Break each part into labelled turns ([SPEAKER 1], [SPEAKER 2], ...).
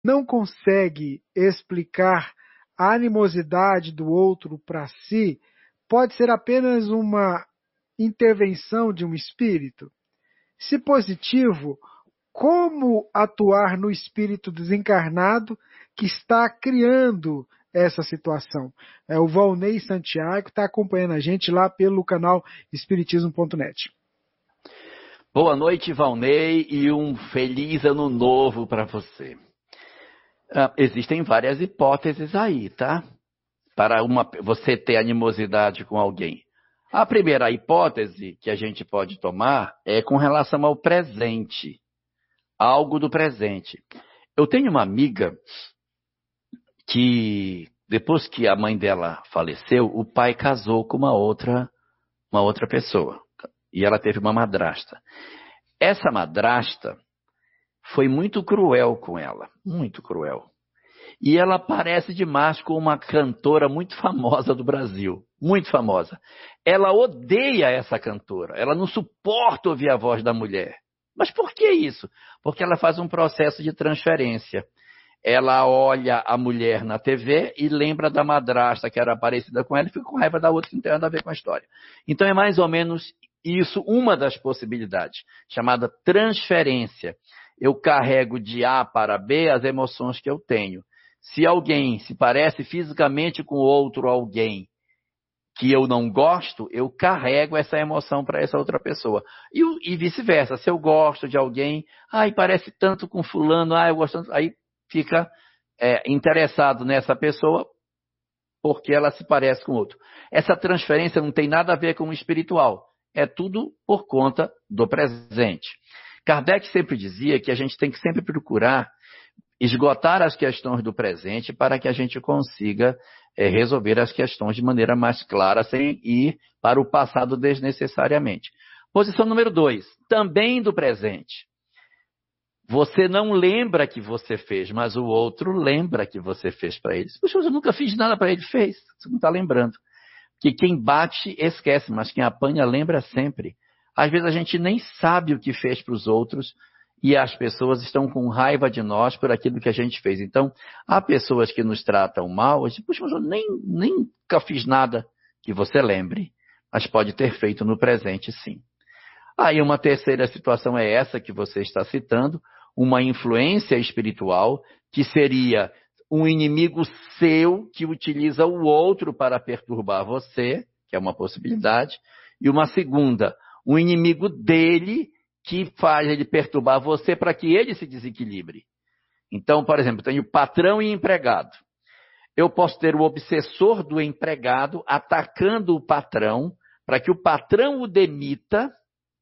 [SPEAKER 1] não consegue explicar a animosidade do outro para si, pode ser apenas uma intervenção de um espírito? Se positivo, como atuar no espírito desencarnado que está criando essa situação? O Valnei Santiago está acompanhando a gente lá pelo canal Espiritismo.net.
[SPEAKER 2] Boa noite, Valnei, e um feliz ano novo para você. Existem várias hipóteses aí, tá? Para você ter animosidade com alguém. A primeira hipótese que a gente pode tomar é com relação ao presente. Algo do presente. Eu tenho uma amiga que, depois que a mãe dela faleceu, o pai casou com uma outra pessoa. E ela teve uma madrasta. Essa madrasta foi muito cruel com ela. Muito cruel. E ela parece demais com uma cantora muito famosa do Brasil. Muito famosa. Ela odeia essa cantora. Ela não suporta ouvir a voz da mulher. Mas por que isso? Porque ela faz um processo de transferência. Ela olha a mulher na TV e lembra da madrasta que era parecida com ela e fica com raiva da outra que não tem nada a ver com a história. Então é mais ou menos isso, uma das possibilidades, chamada transferência. Eu carrego de A para B as emoções que eu tenho. Se alguém se parece fisicamente com outro alguém que eu não gosto, eu carrego essa emoção para essa outra pessoa. E vice-versa. Se eu gosto de alguém, parece tanto com fulano, eu gosto tanto, aí fica interessado nessa pessoa porque ela se parece com outro. Essa transferência não tem nada a ver com o espiritual. É tudo por conta do presente. Kardec sempre dizia que a gente tem que sempre procurar esgotar as questões do presente para que a gente consiga resolver as questões de maneira mais clara, sem ir para o passado desnecessariamente. Posição número 2, também do presente. Você não lembra que você fez, mas o outro lembra que você fez para ele. Poxa, eu nunca fiz nada para ele, fez. Você não está lembrando. Que quem bate esquece, mas quem apanha lembra sempre. Às vezes a gente nem sabe o que fez para os outros e as pessoas estão com raiva de nós por aquilo que a gente fez. Então, há pessoas que nos tratam mal, a gente, puxa, mas eu nunca fiz nada que você lembre, mas pode ter feito no presente, sim. Aí uma terceira situação é essa que você está citando, uma influência espiritual, que seria um inimigo seu que utiliza o outro para perturbar você, que é uma possibilidade, e uma segunda, um inimigo dele que faz ele perturbar você para que ele se desequilibre. Então, por exemplo, tenho patrão e empregado. Eu posso ter o obsessor do empregado atacando o patrão para que o patrão o demita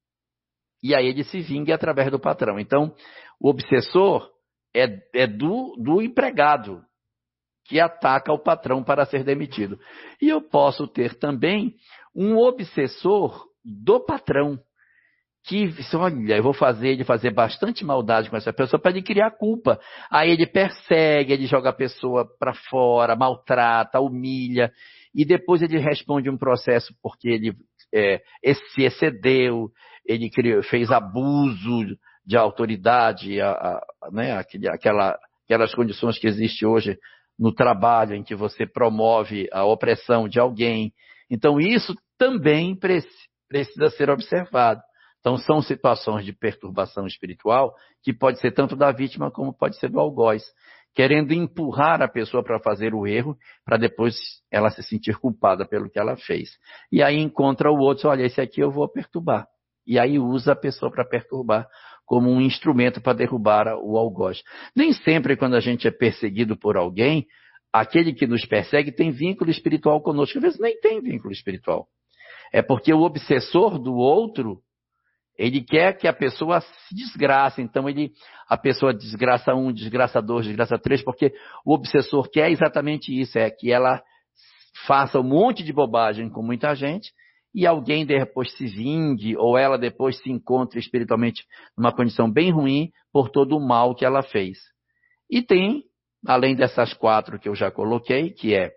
[SPEAKER 2] e aí ele se vingue através do patrão. Então, o obsessor é do empregado que ataca o patrão para ser demitido. E eu posso ter também um obsessor do patrão que, olha, eu vou fazer ele fazer bastante maldade com essa pessoa para ele criar culpa. Aí ele persegue, ele joga a pessoa para fora, maltrata, humilha, e depois ele responde um processo porque ele se excedeu, ele fez abuso de autoridade, né, aquelas condições que existem hoje no trabalho, em que você promove a opressão de alguém. Então isso também precisa ser observado. Então, são situações de perturbação espiritual que pode ser tanto da vítima como pode ser do algoz, querendo empurrar a pessoa para fazer o erro, para depois ela se sentir culpada pelo que ela fez. E aí encontra o outro, olha, esse aqui eu vou perturbar. E aí usa a pessoa para perturbar como um instrumento para derrubar o algoz. Nem sempre, quando a gente é perseguido por alguém, aquele que nos persegue tem vínculo espiritual conosco. Às vezes nem tem vínculo espiritual. É porque o obsessor do outro, ele quer que a pessoa se desgrace, então a pessoa desgraça um, desgraça dois, desgraça três, porque o obsessor quer exatamente isso, é que ela faça um monte de bobagem com muita gente e alguém depois se vingue, ou ela depois se encontre espiritualmente numa condição bem ruim por todo o mal que ela fez. E tem, além dessas 4 que eu já coloquei, que é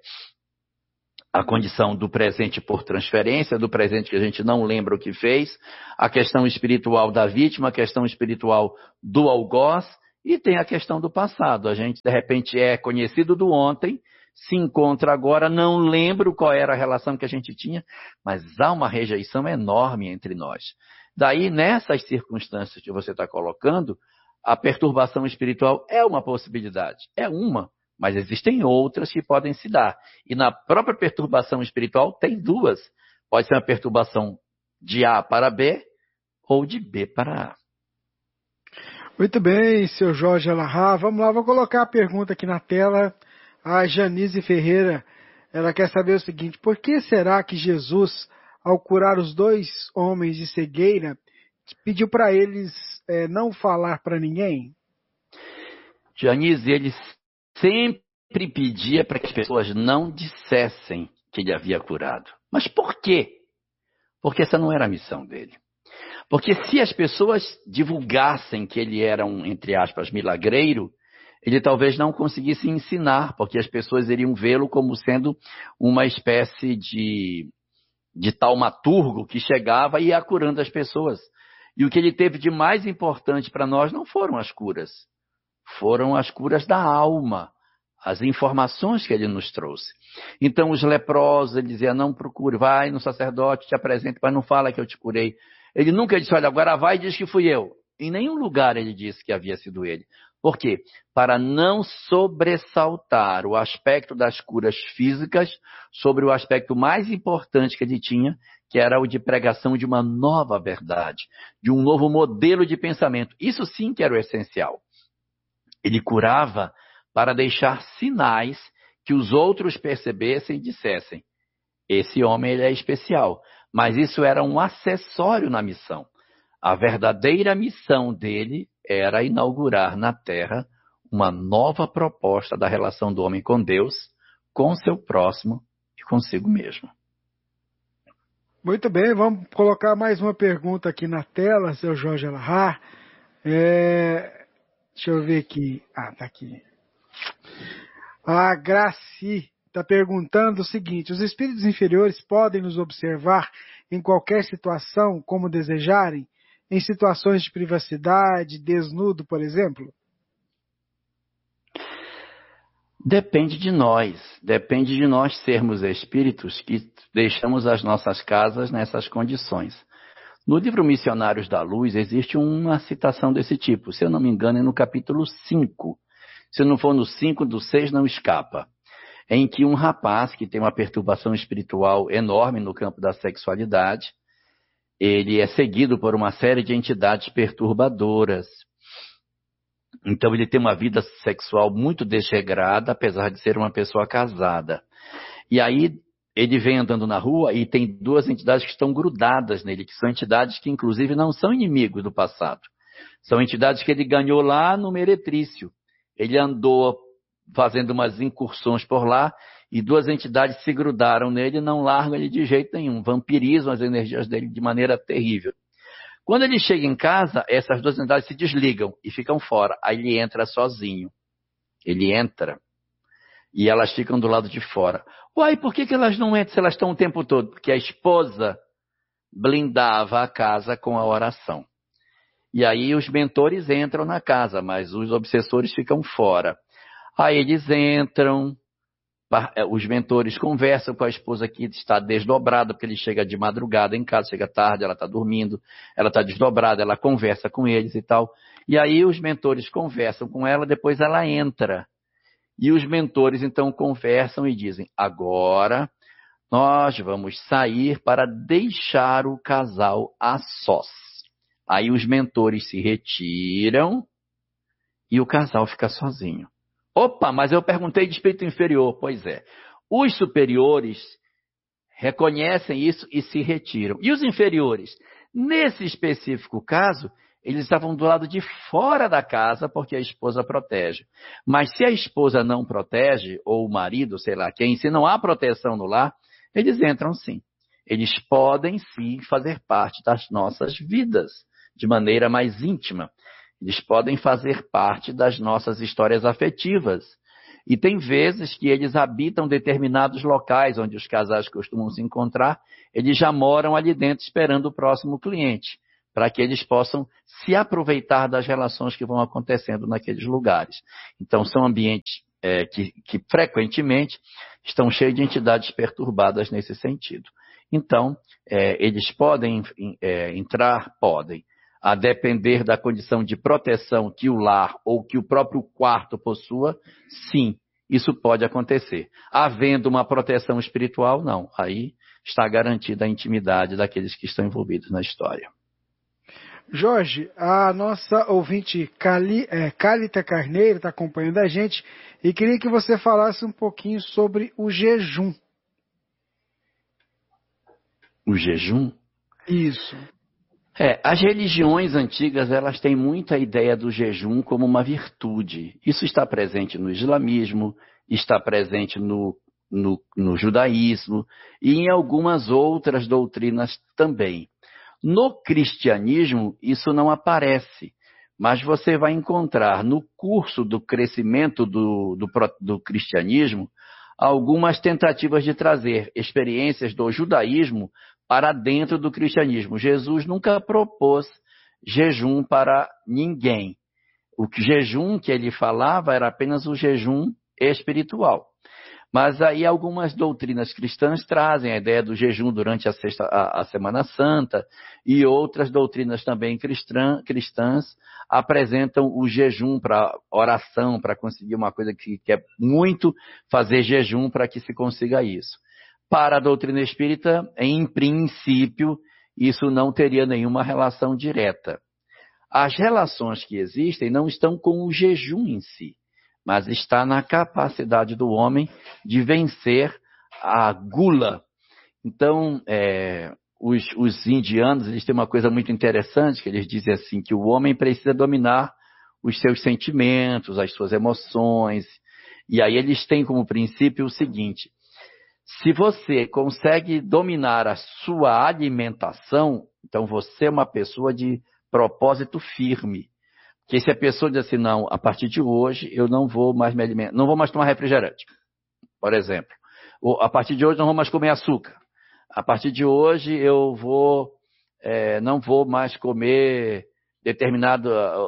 [SPEAKER 2] a condição do presente por transferência, do presente que a gente não lembra o que fez, a questão espiritual da vítima, a questão espiritual do algoz E tem a questão do passado. A gente, de repente, é conhecido do ontem, se encontra agora, não lembro qual era a relação que a gente tinha, mas há uma rejeição enorme entre nós. Daí, nessas circunstâncias que você está colocando, a perturbação espiritual é uma possibilidade. É uma, mas existem outras que podem se dar. E na própria perturbação espiritual tem duas. Pode ser uma perturbação de A para B ou de B para A.
[SPEAKER 1] Muito bem, seu Jorge Alahá. Vamos lá, vou colocar a pergunta aqui na tela. A Janice Ferreira, ela quer saber o seguinte: por que será que Jesus, ao curar os 2 homens de cegueira, pediu para eles não falar para ninguém?
[SPEAKER 2] Janice, ele sempre pedia para que as pessoas não dissessem que ele havia curado. Mas por quê? Porque essa não era a missão dele. Porque se as pessoas divulgassem que ele era um, entre aspas, milagreiro, ele talvez não conseguisse ensinar, porque as pessoas iriam vê-lo como sendo uma espécie de taumaturgo que chegava e ia curando as pessoas. E o que ele teve de mais importante para nós não foram as curas, foram as curas da alma, as informações que ele nos trouxe. Então os leprosos, ele dizia, não procure, vai no sacerdote, te apresente, mas não fala que eu te curei. Ele nunca disse, olha, agora vai e diz que fui eu. Em nenhum lugar ele disse que havia sido ele. Por quê? Para não sobressaltar o aspecto das curas físicas sobre o aspecto mais importante que ele tinha, que era o de pregação de uma nova verdade, de um novo modelo de pensamento. Isso sim que era o essencial. Ele curava para deixar sinais que os outros percebessem e dissessem, esse homem ele é especial. Mas isso era um acessório na missão. A verdadeira missão dele era inaugurar na Terra uma nova proposta da relação do homem com Deus, com seu próximo e consigo mesmo.
[SPEAKER 1] Muito bem, vamos colocar mais uma pergunta aqui na tela, seu Jorge Alahá. Deixa eu ver aqui. Tá aqui. A Graci está perguntando o seguinte: os espíritos inferiores podem nos observar em qualquer situação como desejarem? Em situações de privacidade, desnudo, por exemplo?
[SPEAKER 2] Depende de nós sermos espíritos que deixamos as nossas casas nessas condições. No livro Missionários da Luz existe uma citação desse tipo, se eu não me engano é no capítulo 5, se não for no 5, do 6 não escapa, em que um rapaz que tem uma perturbação espiritual enorme no campo da sexualidade, ele é seguido por uma série de entidades perturbadoras. Então ele tem uma vida sexual muito desregrada, apesar de ser uma pessoa casada. E aí ele vem andando na rua e tem 2 entidades que estão grudadas nele, que são entidades que inclusive não são inimigos do passado. São entidades que ele ganhou lá no Meretrício. Ele andou fazendo umas incursões por lá e 2 entidades se grudaram nele e não largam ele de jeito nenhum. Vampirizam as energias dele de maneira terrível. Quando ele chega em casa, essas 2 entidades se desligam e ficam fora. Aí ele entra sozinho. Ele entra e elas ficam do lado de fora. Uai, por que elas não entram se elas estão o tempo todo? Porque a esposa blindava a casa com a oração. E aí os mentores entram na casa, mas os obsessores ficam fora. Aí eles entram, os mentores conversam com a esposa que está desdobrada, porque ele chega de madrugada em casa, chega tarde, ela está dormindo, ela está desdobrada, ela conversa com eles e tal. E aí os mentores conversam com ela, depois ela entra. E os mentores então conversam e dizem, agora nós vamos sair para deixar o casal a sós. Aí os mentores se retiram e o casal fica sozinho. Opa, mas eu perguntei de espírito inferior. Pois é. Os superiores reconhecem isso e se retiram. E os inferiores? Nesse específico caso, eles estavam do lado de fora da casa porque a esposa protege. Mas se a esposa não protege, ou o marido, sei lá quem, se não há proteção no lar, eles entram sim. Eles podem sim fazer parte das nossas vidas de maneira mais íntima. Eles podem fazer parte das nossas histórias afetivas. E tem vezes que eles habitam determinados locais onde os casais costumam se encontrar, eles já moram ali dentro esperando o próximo cliente. para que eles possam se aproveitar das relações que vão acontecendo naqueles lugares. Então, são ambientes que frequentemente estão cheios de entidades perturbadas nesse sentido. Então, eles podem entrar? Podem. A depender da condição de proteção que o lar ou que o próprio quarto possua, sim, isso pode acontecer. Havendo uma proteção espiritual, não. Aí está garantida a intimidade daqueles que estão envolvidos na história.
[SPEAKER 1] Jorge, a nossa ouvinte Cálita Carneiro está acompanhando a gente e queria que você falasse um pouquinho sobre o jejum.
[SPEAKER 2] O jejum?
[SPEAKER 1] Isso.
[SPEAKER 2] As religiões antigas, elas têm muita ideia do jejum como uma virtude. Isso está presente no islamismo, está presente no judaísmo e em algumas outras doutrinas também. No cristianismo, isso não aparece, mas você vai encontrar no curso do crescimento do cristianismo algumas tentativas de trazer experiências do judaísmo para dentro do cristianismo. Jesus nunca propôs jejum para ninguém. O jejum que ele falava era apenas o jejum espiritual. Mas aí algumas doutrinas cristãs trazem a ideia do jejum durante a Semana Santa e outras doutrinas também cristãs apresentam o jejum para oração, para conseguir uma coisa que quer muito fazer jejum para que se consiga isso. Para a doutrina espírita, em princípio, isso não teria nenhuma relação direta. As relações que existem não estão com o jejum em si, mas está na capacidade do homem de vencer a gula. Então, os indianos, eles têm uma coisa muito interessante, que eles dizem assim, que o homem precisa dominar os seus sentimentos, as suas emoções, e aí eles têm como princípio o seguinte: se você consegue dominar a sua alimentação, então você é uma pessoa de propósito firme. Porque se a pessoa diz assim, não, a partir de hoje eu não vou mais me alimentar, não vou mais tomar refrigerante, por exemplo. Ou, a partir de hoje não vou mais comer açúcar. A partir de hoje eu não vou mais comer determinada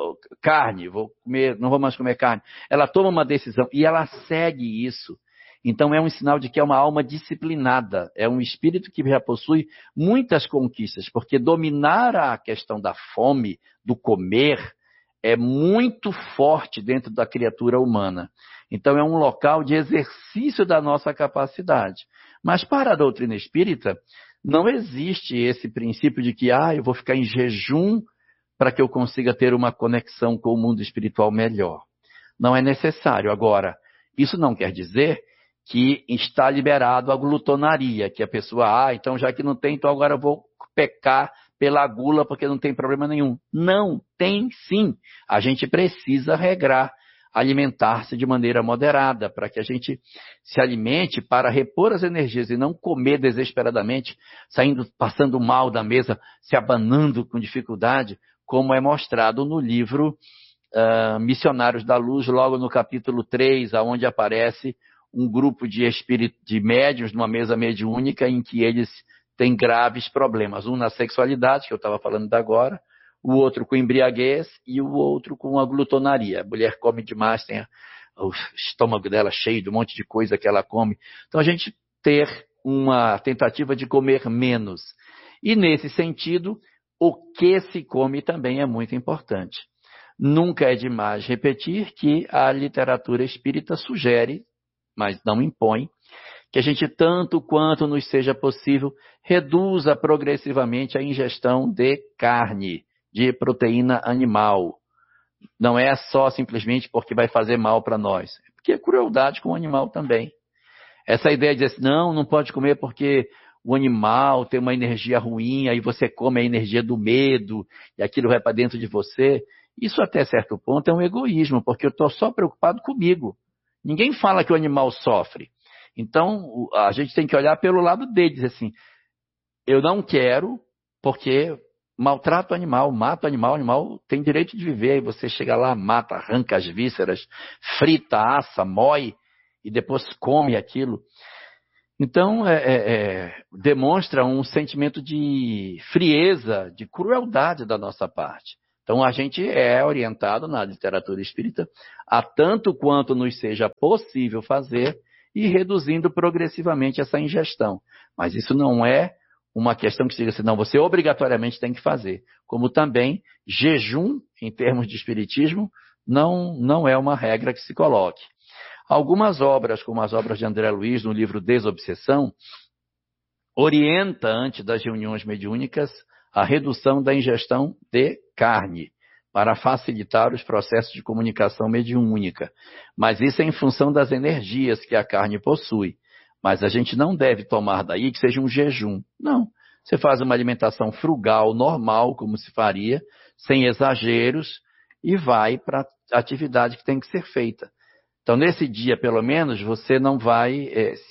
[SPEAKER 2] carne, não vou mais comer carne. Ela toma uma decisão e ela segue isso. Então é um sinal de que é uma alma disciplinada, é um espírito que já possui muitas conquistas, porque dominar a questão da fome, do comer, é muito forte dentro da criatura humana. Então é um local de exercício da nossa capacidade. Mas para a doutrina espírita, não existe esse princípio de que eu vou ficar em jejum para que eu consiga ter uma conexão com o mundo espiritual melhor. Não é necessário. Agora, isso não quer dizer que está liberado a glutonaria, que a pessoa, então já que não tem, então agora eu vou pecar pela gula porque não tem problema nenhum. Não, tem sim. A gente precisa regrar, alimentar-se de maneira moderada, para que a gente se alimente para repor as energias e não comer desesperadamente, passando mal da mesa, se abanando com dificuldade, como é mostrado no livro Missionários da Luz, logo no capítulo 3, onde aparece um grupo de médiuns numa mesa mediúnica em que eles têm graves problemas. Um na sexualidade, que eu estava falando agora, o outro com embriaguez e o outro com a glutonaria. A mulher come demais, tem o estômago dela cheio de um monte de coisa que ela come. Então a gente ter uma tentativa de comer menos. E nesse sentido, o que se come também é muito importante. Nunca é demais repetir que a literatura espírita sugere, mas não impõe, que a gente, tanto quanto nos seja possível, reduza progressivamente a ingestão de carne, de proteína animal. Não é só simplesmente porque vai fazer mal para nós, é porque é crueldade com o animal também. Essa ideia de dizer assim, não pode comer porque o animal tem uma energia ruim, aí você come a energia do medo, e aquilo vai para dentro de você. Isso até certo ponto é um egoísmo, porque eu estou só preocupado comigo. Ninguém fala que o animal sofre. Então, a gente tem que olhar pelo lado dele, dizer assim, eu não quero, porque maltrato o animal, mato o animal tem direito de viver, e você chega lá, mata, arranca as vísceras, frita, assa, moe, e depois come aquilo. Então, demonstra um sentimento de frieza, de crueldade da nossa parte. Então, a gente é orientado na literatura espírita a tanto quanto nos seja possível fazer e reduzindo progressivamente essa ingestão. Mas isso não é uma questão que diga assim, não, você obrigatoriamente tem que fazer. Como também, jejum, em termos de espiritismo, não é uma regra que se coloque. Algumas obras, como as obras de André Luiz, no livro Desobsessão, orienta, antes das reuniões mediúnicas, a redução da ingestão de carne, para facilitar os processos de comunicação mediúnica. Mas isso é em função das energias que a carne possui. Mas a gente não deve tomar daí que seja um jejum. Não. Você faz uma alimentação frugal, normal, como se faria, sem exageros, e vai para a atividade que tem que ser feita. Então, nesse dia, pelo menos, você não vai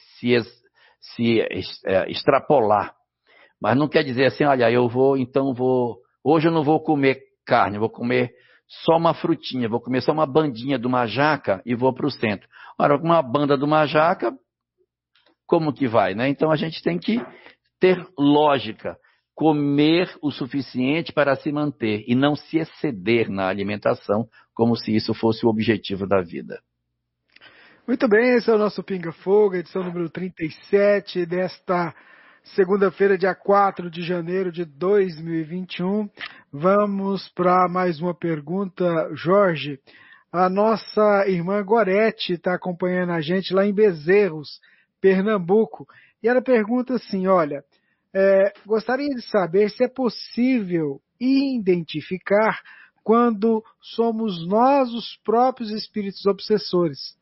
[SPEAKER 2] extrapolar. Mas não quer dizer assim, olha, hoje eu não vou comer carne, vou comer só uma frutinha, vou comer só uma bandinha de uma jaca e vou para o centro. Ora, uma banda de uma jaca, como que vai, né? Então, a gente tem que ter lógica, comer o suficiente para se manter e não se exceder na alimentação, como se isso fosse o objetivo da vida.
[SPEAKER 1] Muito bem, esse é o nosso Pinga Fogo, edição número 37 desta segunda-feira, dia 4 de janeiro de 2021. Vamos para mais uma pergunta, Jorge. A nossa irmã Gorete está acompanhando a gente lá em Bezerros, Pernambuco, e ela pergunta assim, olha, gostaria de saber se é possível identificar quando somos nós os próprios espíritos obsessores.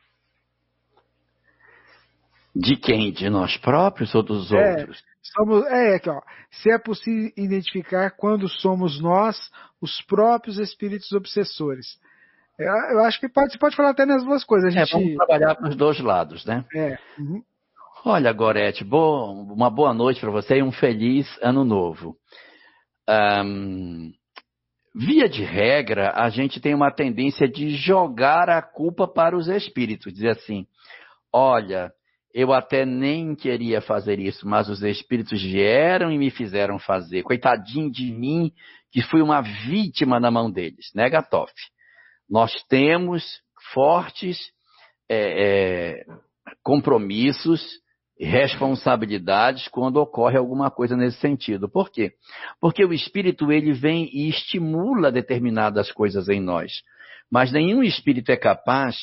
[SPEAKER 2] De quem? De nós próprios ou dos outros?
[SPEAKER 1] Aqui, ó. Se é possível identificar quando somos nós os próprios espíritos obsessores. Eu acho que você pode falar até nas duas coisas.
[SPEAKER 2] Vamos trabalhar para os dois lados, né?
[SPEAKER 1] Uhum.
[SPEAKER 2] Olha, Gorete, uma boa noite para você e um feliz ano novo. Via de regra, a gente tem uma tendência de jogar a culpa para os espíritos. Dizer assim, olha, eu até nem queria fazer isso, mas os espíritos vieram e me fizeram fazer. Coitadinho de mim, que fui uma vítima na mão deles. Negatoff. Nós temos fortes compromissos e responsabilidades quando ocorre alguma coisa nesse sentido. Por quê? Porque o espírito ele vem e estimula determinadas coisas em nós. Mas nenhum espírito é capaz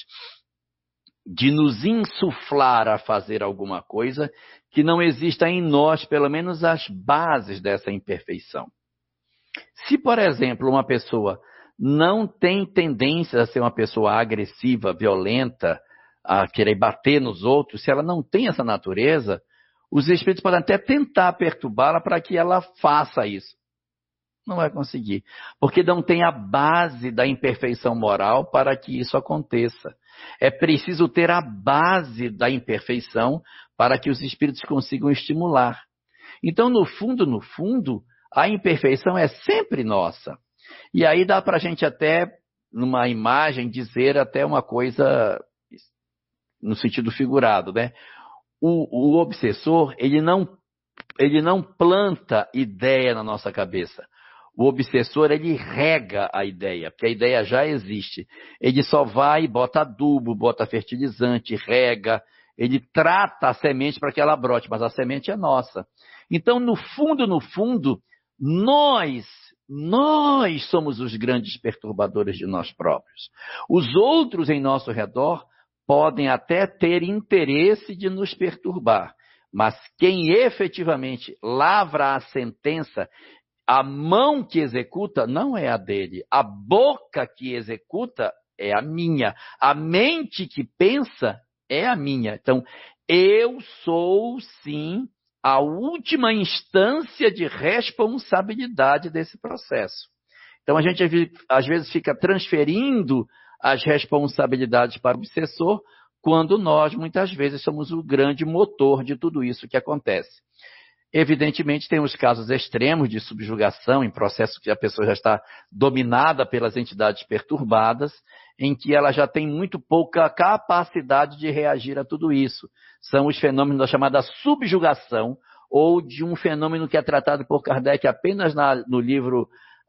[SPEAKER 2] de nos insuflar a fazer alguma coisa que não exista em nós, pelo menos as bases dessa imperfeição. Se, por exemplo, uma pessoa não tem tendência a ser uma pessoa agressiva, violenta, a querer bater nos outros, se ela não tem essa natureza, os espíritos podem até tentar perturbá-la para que ela faça isso. Não vai conseguir, porque não tem a base da imperfeição moral para que isso aconteça. É preciso ter a base da imperfeição para que os espíritos consigam estimular. Então, no fundo, a imperfeição é sempre nossa. E aí dá para a gente até, numa imagem, dizer até uma coisa no sentido figurado, né? O obsessor, ele não planta ideia na nossa cabeça. O obsessor, ele rega a ideia, porque a ideia já existe. Ele só vai e bota adubo, bota fertilizante, rega, ele trata a semente para que ela brote, mas a semente é nossa. Então, no fundo, nós somos os grandes perturbadores de nós próprios. Os outros em nosso redor podem até ter interesse de nos perturbar, mas quem efetivamente lavra a sentença, a mão que executa não é a dele, a boca que executa é a minha, a mente que pensa é a minha. Então, eu sou, sim, a última instância de responsabilidade desse processo. Então, a gente às vezes fica transferindo as responsabilidades para o obsessor, quando nós, muitas vezes, somos o grande motor de tudo isso que acontece. Evidentemente, tem os casos extremos de subjugação, em processo que a pessoa já está dominada pelas entidades perturbadas. em que ela já tem muito pouca capacidade de reagir a tudo isso. São os fenômenos da chamada subjugação, ou de um fenômeno que é tratado por Kardec apenas no livro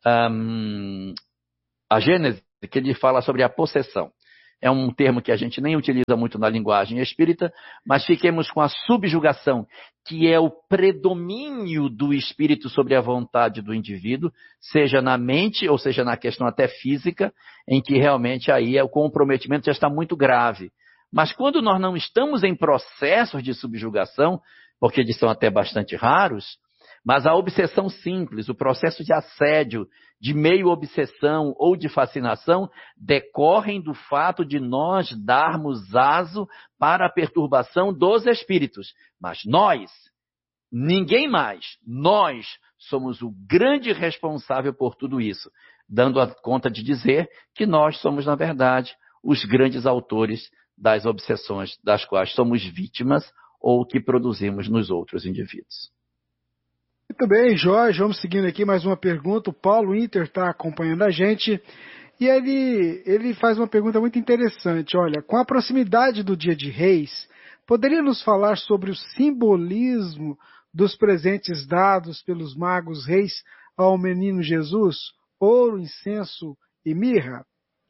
[SPEAKER 2] A Gênese, que ele fala sobre a possessão. É um termo que a gente nem utiliza muito na linguagem espírita, mas fiquemos com a subjugação, que é o predomínio do espírito sobre a vontade do indivíduo, seja na mente, ou seja na questão até física, em que realmente aí o comprometimento já está muito grave. Mas quando nós não estamos em processos de subjugação, porque eles são até bastante raros, mas a obsessão simples, o processo de assédio, de meio obsessão ou de fascinação, decorrem do fato de nós darmos aso para a perturbação dos espíritos. Mas nós, ninguém mais, nós somos o grande responsável por tudo isso, dando a conta de dizer que nós somos, na verdade, os grandes autores das obsessões das quais somos vítimas ou que produzimos nos outros indivíduos.
[SPEAKER 1] Muito bem, Jorge, vamos seguindo aqui mais uma pergunta. O Paulo Inter está acompanhando a gente e ele faz uma pergunta muito interessante. Olha, com a proximidade do Dia de Reis, poderia nos falar sobre o simbolismo dos presentes dados pelos magos reis ao menino Jesus? Ouro, incenso e mirra?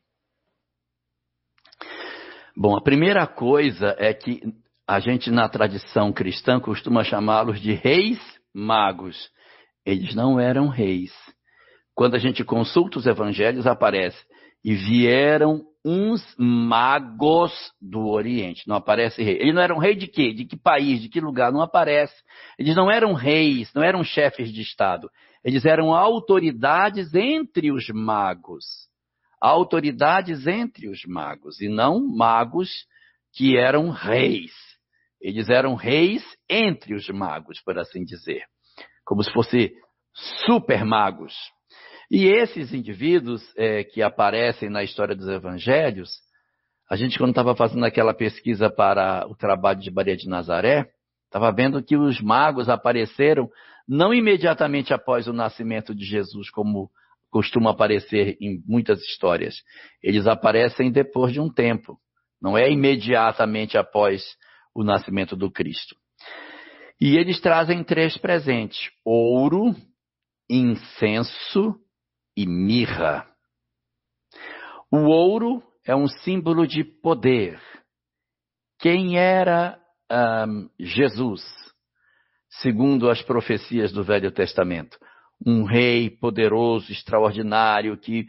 [SPEAKER 2] Bom, a primeira coisa é que a gente na tradição cristã costuma chamá-los de reis magos. Eles não eram reis. Quando a gente consulta os evangelhos, aparece: e vieram uns magos do Oriente. Não aparece rei. Eles não eram rei de quê? De que país? De que lugar? Não aparece. Eles não eram reis, não eram chefes de Estado. Eles eram autoridades entre os magos. Autoridades entre os magos, e não magos que eram reis. Eles eram reis entre os magos, por assim dizer. Como se fossem super magos. E esses indivíduos que aparecem na história dos evangelhos, a gente quando estava fazendo aquela pesquisa para o trabalho de Maria de Nazaré, estava vendo que os magos apareceram não imediatamente após o nascimento de Jesus, como costuma aparecer em muitas histórias. Eles aparecem depois de um tempo. Não é imediatamente após o nascimento do Cristo. E eles trazem 3 presentes: ouro, incenso e mirra. O ouro é um símbolo de poder. Quem era Jesus, segundo as profecias do Velho Testamento? Um rei poderoso, extraordinário, que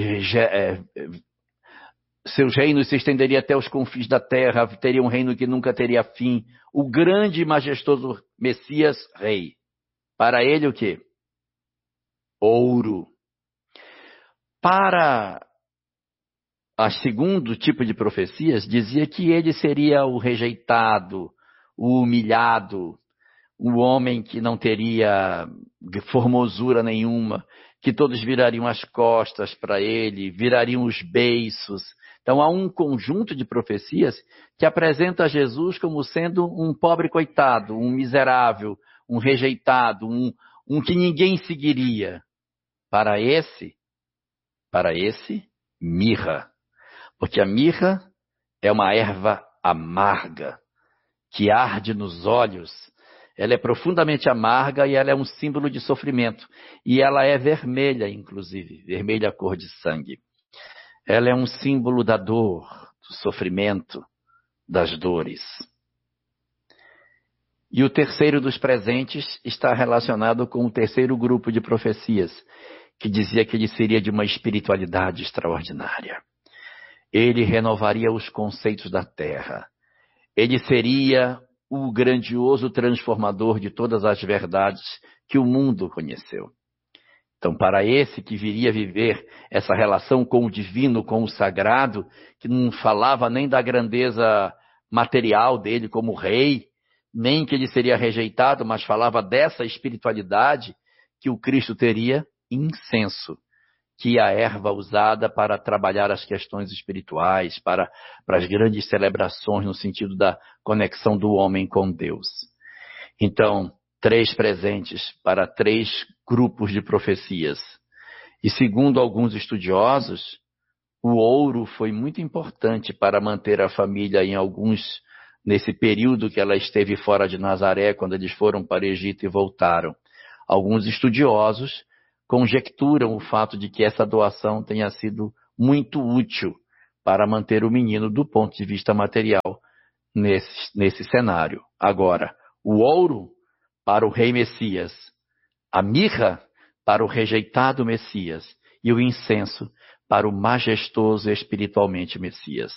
[SPEAKER 2] seus reinos se estenderiam até os confins da terra, teria um reino que nunca teria fim. O grande e majestoso Messias, rei. Para ele o quê? Ouro. Para a segundo tipo de profecias, dizia que ele seria o rejeitado, o humilhado, o homem que não teria formosura nenhuma, que todos virariam as costas para ele, virariam os beiços. Então há um conjunto de profecias que apresenta Jesus como sendo um pobre coitado, um miserável, um rejeitado, um que ninguém seguiria. Para esse, mirra. Porque a mirra é uma erva amarga, que arde nos olhos. Ela é profundamente amarga e ela é um símbolo de sofrimento. E ela é vermelha, inclusive, vermelha cor de sangue. Ela é um símbolo da dor, do sofrimento, das dores. E o terceiro dos presentes está relacionado com o terceiro grupo de profecias, que dizia que ele seria de uma espiritualidade extraordinária. Ele renovaria os conceitos da terra. Ele seria o grandioso transformador de todas as verdades que o mundo conheceu. Então, para esse que viria viver essa relação com o divino, com o sagrado, que não falava nem da grandeza material dele como rei, nem que ele seria rejeitado, mas falava dessa espiritualidade que o Cristo teria, incenso, que é a erva usada para trabalhar as questões espirituais, para as grandes celebrações no sentido da conexão do homem com Deus. Então, 3 presentes para 3 grupos de profecias. E segundo alguns estudiosos, o ouro foi muito importante para manter a família nesse período que ela esteve fora de Nazaré, quando eles foram para o Egito e voltaram. Alguns estudiosos conjecturam o fato de que essa doação tenha sido muito útil para manter o menino do ponto de vista material nesse cenário. Agora, o ouro para o rei Messias, a mirra para o rejeitado Messias e o incenso para o majestoso espiritualmente Messias.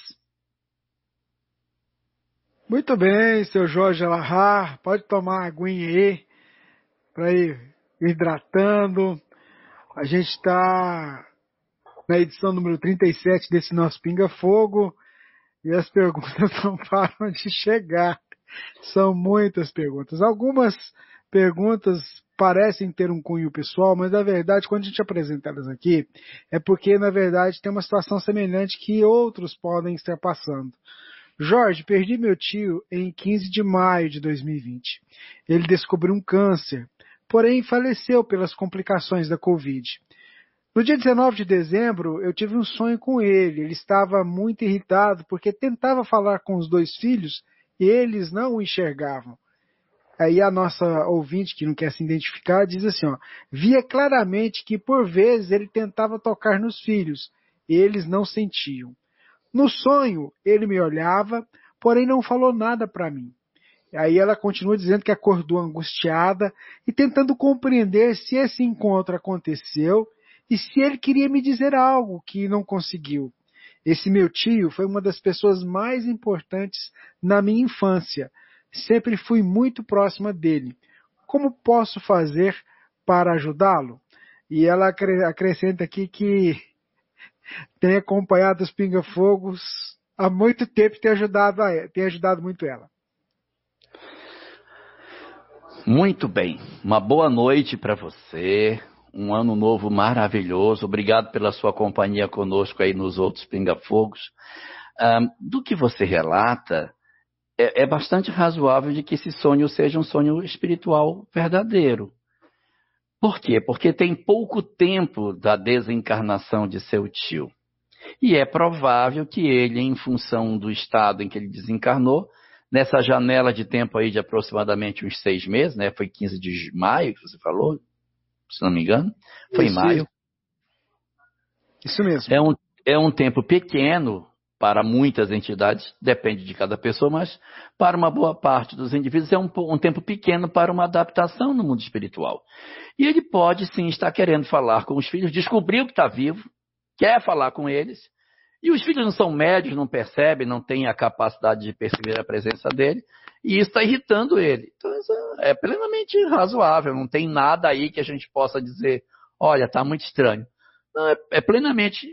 [SPEAKER 1] Muito bem, seu Jorge Alahar, pode tomar uma aguinha aí para ir hidratando. A gente está na edição número 37 desse nosso Pinga Fogo e as perguntas não param de chegar. São muitas perguntas. Algumas perguntas parecem ter um cunho pessoal, mas na verdade, quando a gente apresenta elas aqui, é porque na verdade tem uma situação semelhante que outros podem estar passando. Jorge, perdi meu tio em 15 de maio de 2020. Ele descobriu um câncer, porém faleceu pelas complicações da Covid. No dia 19 de dezembro, eu tive um sonho com ele. Ele estava muito irritado porque tentava falar com os 2 filhos e eles não o enxergavam. Aí a nossa ouvinte, que não quer se identificar, diz assim, via claramente que por vezes ele tentava tocar nos filhos e eles não sentiam. No sonho, ele me olhava, porém não falou nada para mim. Aí ela continua dizendo que acordou angustiada e tentando compreender se esse encontro aconteceu e se ele queria me dizer algo que não conseguiu. Esse meu tio foi uma das pessoas mais importantes na minha infância. Sempre fui muito próxima dele. Como posso fazer para ajudá-lo? E ela acrescenta aqui que tem acompanhado os Pinga-Fogos há muito tempo e tem ajudado muito ela.
[SPEAKER 2] Muito bem. Uma boa noite para você. Um ano novo maravilhoso. Obrigado pela sua companhia conosco aí nos outros Pinga-Fogos. Do que você relata, é bastante razoável de que esse sonho seja um sonho espiritual verdadeiro. Por quê? Porque tem pouco tempo da desencarnação de seu tio. E é provável que ele, em função do estado em que ele desencarnou, nessa janela de tempo aí de aproximadamente uns 6 meses, né? Foi 15 de maio que você falou, se não me engano. Foi em maio.
[SPEAKER 1] Isso mesmo.
[SPEAKER 2] É um tempo pequeno para muitas entidades, depende de cada pessoa, mas para uma boa parte dos indivíduos é um tempo pequeno para uma adaptação no mundo espiritual. E ele pode sim estar querendo falar com os filhos, descobriu que está vivo, quer falar com eles, e os filhos não são médios, não percebem, não têm a capacidade de perceber a presença dele, e isso está irritando ele. Então isso é plenamente razoável, não tem nada aí que a gente possa dizer, olha, está muito estranho. Não, é plenamente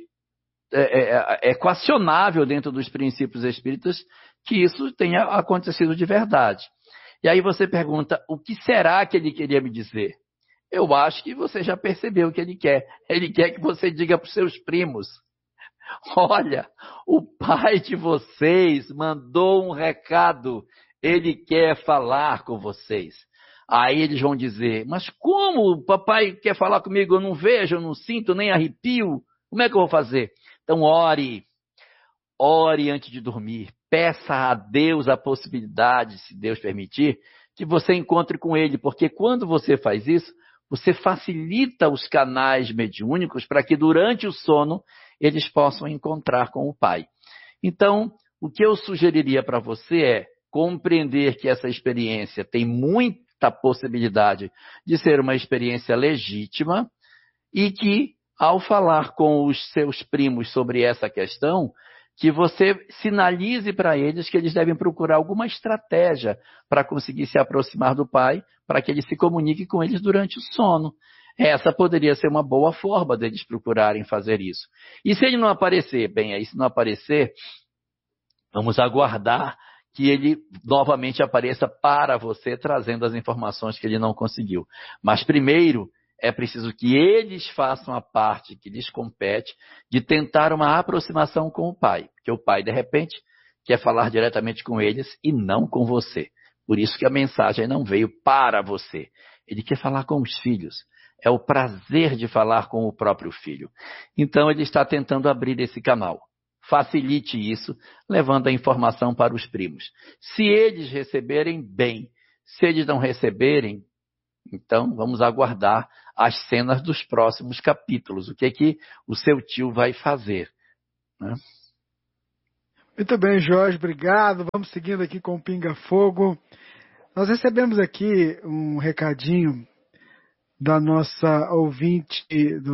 [SPEAKER 2] equacionável dentro dos princípios espíritas que isso tenha acontecido de verdade. E aí você pergunta, o que será que ele queria me dizer? Eu acho que você já percebeu o que ele quer. Ele quer que você diga para os seus primos, olha, o pai de vocês mandou um recado, ele quer falar com vocês. Aí eles vão dizer, mas como o papai quer falar comigo? Eu não vejo, eu não sinto, nem arrepio. Como é que eu vou fazer? Então ore antes de dormir. Peça a Deus a possibilidade, se Deus permitir, que você encontre com ele, porque quando você faz isso, você facilita os canais mediúnicos para que durante o sono eles possam encontrar com o Pai. Então, o que eu sugeriria para você é compreender que essa experiência tem muita possibilidade de ser uma experiência legítima e que, ao falar com os seus primos sobre essa questão, que você sinalize para eles que eles devem procurar alguma estratégia para conseguir se aproximar do Pai, para que ele se comunique com eles durante o sono. Essa poderia ser uma boa forma deles procurarem fazer isso. E se ele não aparecer? Bem, aí se não aparecer, vamos aguardar que ele novamente apareça para você, trazendo as informações que ele não conseguiu. Mas primeiro, é preciso que eles façam a parte que lhes compete de tentar uma aproximação com o Pai. Porque o Pai, de repente, quer falar diretamente com eles e não com você. Por isso que a mensagem não veio para você. Ele quer falar com os filhos. é o prazer de falar com o próprio filho. Então ele está tentando abrir esse canal. Facilite isso, levando a informação para os primos. Se eles receberem, bem. Se eles não receberem, então vamos aguardar as cenas dos próximos capítulos. O que é que o seu tio vai fazer, né?
[SPEAKER 1] Muito bem, Jorge, obrigado. Vamos seguindo aqui com o Pinga Fogo. Nós recebemos aqui um recadinho da nossa ouvinte,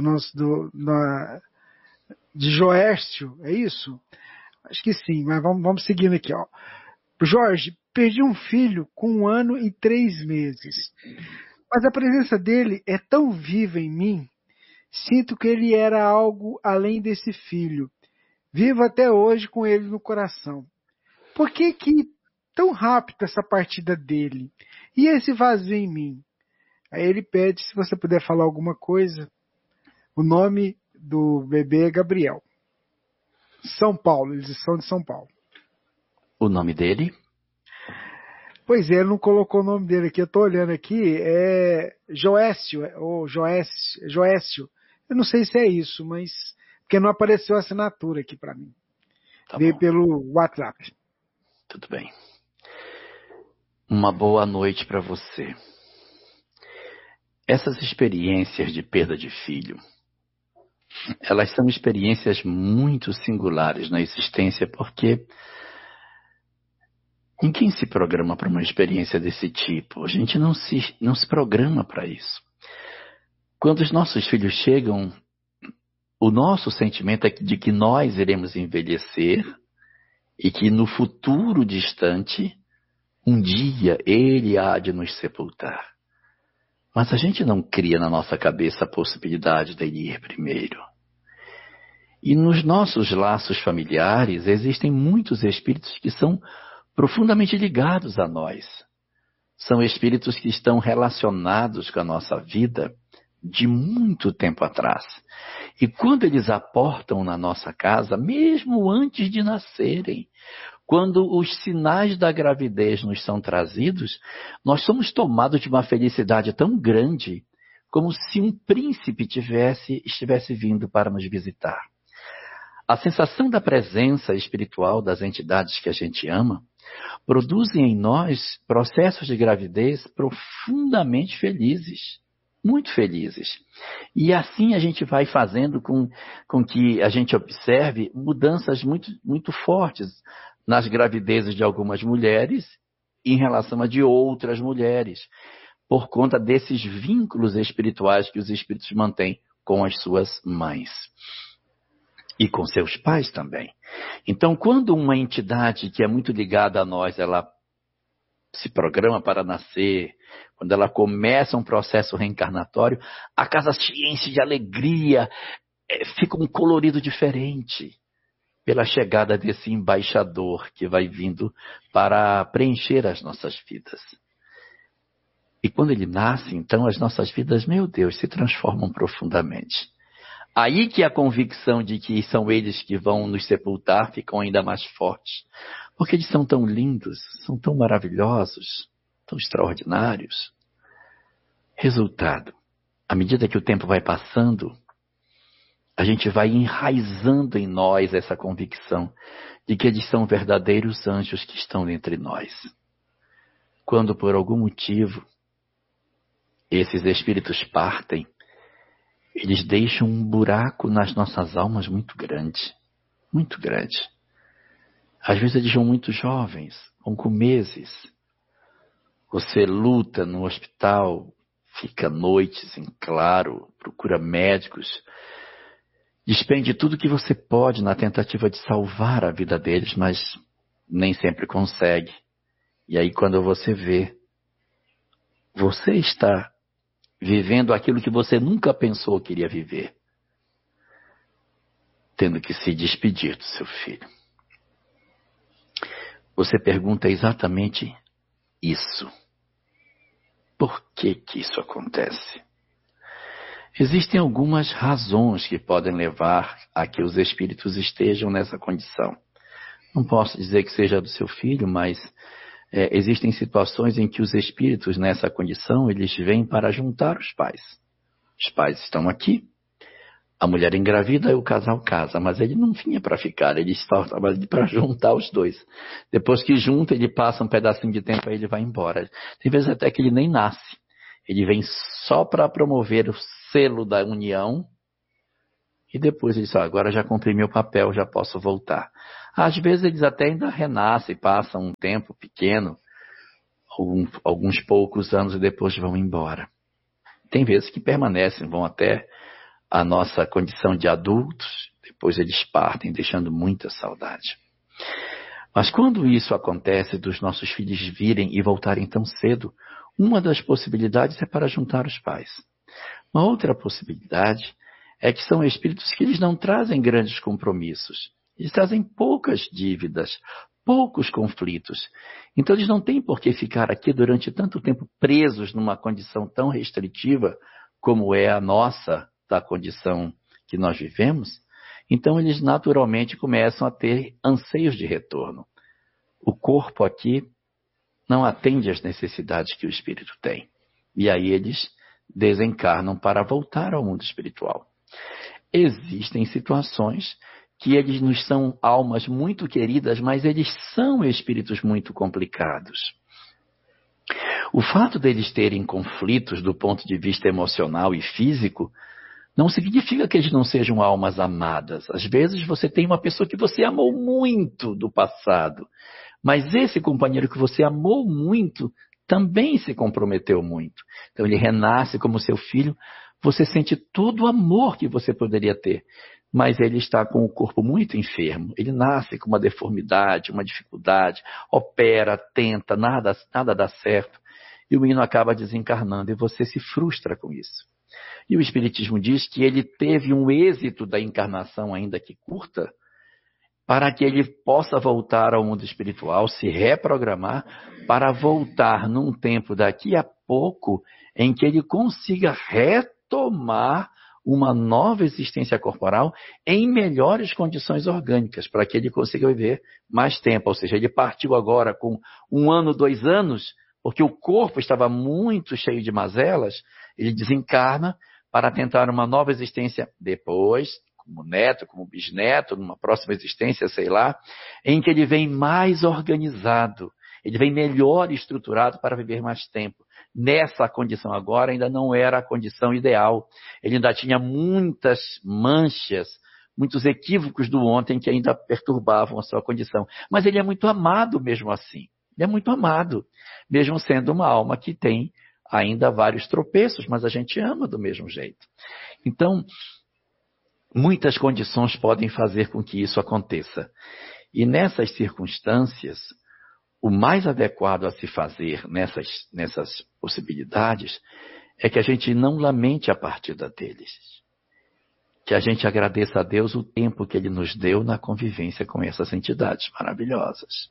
[SPEAKER 1] de Joércio, é isso? Acho que sim, mas vamos seguindo aqui, ó. Jorge, perdi um filho com 1 ano e 3 meses. Mas a presença dele é tão viva em mim, sinto que ele era algo além desse filho. Vivo até hoje com ele no coração. Por que tão rápido essa partida dele? E esse vazio em mim? Aí ele pede se você puder falar alguma coisa. O nome do bebê é Gabriel. São Paulo, eles são de São Paulo.
[SPEAKER 2] O nome dele?
[SPEAKER 1] Pois é, ele não colocou o nome dele aqui, eu estou olhando aqui, é Joécio, ou Joécio. Eu não sei se é isso, mas porque não apareceu a assinatura aqui para mim.
[SPEAKER 2] Tá
[SPEAKER 1] Veio
[SPEAKER 2] bom.
[SPEAKER 1] pelo WhatsApp.
[SPEAKER 2] Tudo bem. Uma boa noite para você. Essas experiências de perda de filho, elas são experiências muito singulares na existência, porque ninguém se programa para uma experiência desse tipo. A gente não se programa para isso. Quando os nossos filhos chegam, o nosso sentimento é de que nós iremos envelhecer e que no futuro distante, um dia ele há de nos sepultar. Mas a gente não cria na nossa cabeça a possibilidade dele ir primeiro. E nos nossos laços familiares existem muitos espíritos que são profundamente ligados a nós. São espíritos que estão relacionados com a nossa vida de muito tempo atrás. E quando eles aportam na nossa casa, mesmo antes de nascerem, quando os sinais da gravidez nos são trazidos, nós somos tomados de uma felicidade tão grande, como se um príncipe estivesse vindo para nos visitar. A sensação da presença espiritual das entidades que a gente ama produzem em nós processos de gravidez profundamente felizes. Muito felizes. E assim a gente vai fazendo com que a gente observe mudanças muito, muito fortes nas gravidezes de algumas mulheres em relação a de outras mulheres, por conta desses vínculos espirituais que os espíritos mantêm com as suas mães. E com seus pais também. Então, quando uma entidade que é muito ligada a nós, ela se programa para nascer, quando ela começa um processo reencarnatório, a casa se enche de alegria, fica um colorido diferente pela chegada desse embaixador que vai vindo para preencher as nossas vidas. E quando ele nasce, então, as nossas vidas, meu Deus, se transformam profundamente. Aí que a convicção de que são eles que vão nos sepultar ficam ainda mais fortes. Porque eles são tão lindos, são tão maravilhosos, tão extraordinários. Resultado, à medida que o tempo vai passando, a gente vai enraizando em nós essa convicção de que eles são verdadeiros anjos que estão entre nós. Quando por algum motivo esses espíritos partem, eles deixam um buraco nas nossas almas muito grande, muito grande. Às vezes eles são muito jovens, com meses. Você luta no hospital, fica noites em claro, procura médicos, despende tudo que você pode na tentativa de salvar a vida deles, mas nem sempre consegue. E aí quando você vê, você está vivendo aquilo que você nunca pensou que iria viver, tendo que se despedir do seu filho. Você pergunta exatamente isso. Por que isso acontece? Existem algumas razões que podem levar a que os espíritos estejam nessa condição. Não posso dizer que seja do seu filho, mas existem situações em que os espíritos nessa condição, eles vêm para juntar os pais. Os pais estão aqui, a mulher engravida e o casal casa, mas ele não vinha para ficar, ele estava para juntar os dois. Depois que junta, ele passa um pedacinho de tempo e ele vai embora. Tem vezes até que ele nem nasce. Ele vem só para promover o selo da união e depois ele diz, agora já cumpri meu papel, já posso voltar. Às vezes eles até ainda renascem, passam um tempo pequeno, alguns poucos anos e depois vão embora. Tem vezes que permanecem, vão até a nossa condição de adultos, depois eles partem, deixando muita saudade. Mas quando isso acontece, dos nossos filhos virem e voltarem tão cedo, uma das possibilidades é para juntar os pais. Uma outra possibilidade é que são espíritos que eles não trazem grandes compromissos. Eles trazem poucas dívidas, poucos conflitos. Então eles não têm por que ficar aqui durante tanto tempo presos numa condição tão restritiva como é a nossa, da condição que nós vivemos. Então eles naturalmente começam a ter anseios de retorno. O corpo aqui não atende às necessidades que o espírito tem. E aí eles desencarnam para voltar ao mundo espiritual. Existem situações que eles nos são almas muito queridas, mas eles são espíritos muito complicados. O fato deles terem conflitos do ponto de vista emocional e físico não significa que eles não sejam almas amadas. Às vezes você tem uma pessoa que você amou muito do passado, mas esse companheiro que você amou muito também se comprometeu muito. Então ele renasce como seu filho, você sente todo o amor que você poderia ter, mas ele está com o corpo muito enfermo. Ele nasce com uma deformidade, uma dificuldade, opera, tenta, nada dá certo. E o menino acaba desencarnando e você se frustra com isso. E o Espiritismo diz que ele teve um êxito da encarnação, ainda que curta, para que ele possa voltar ao mundo espiritual, se reprogramar, para voltar num tempo daqui a pouco, em que ele consiga retomar uma nova existência corporal em melhores condições orgânicas, para que ele consiga viver mais tempo. Ou seja, ele partiu agora com 1 ano, 2 anos, porque o corpo estava muito cheio de mazelas, ele desencarna para tentar uma nova existência depois, como neto, como bisneto, numa próxima existência, sei lá, em que ele vem mais organizado, ele vem melhor estruturado para viver mais tempo. Nessa condição agora ainda não era a condição ideal. Ele ainda tinha muitas manchas, muitos equívocos do ontem que ainda perturbavam a sua condição. Mas ele é muito amado mesmo assim. Ele é muito amado, mesmo sendo uma alma que tem ainda vários tropeços, mas a gente ama do mesmo jeito. Então, muitas condições podem fazer com que isso aconteça. E nessas circunstâncias, o mais adequado a se fazer nessas possibilidades é que a gente não lamente a partida deles. Que a gente agradeça a Deus o tempo que Ele nos deu na convivência com essas entidades maravilhosas.